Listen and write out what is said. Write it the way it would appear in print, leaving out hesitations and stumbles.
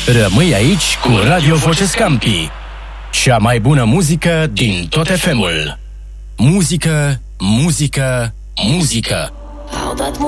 Rămâi aici cu Radio Voce Scampi. Cea mai bună muzică din tot FM-ul. Muzică, muzică, muzică.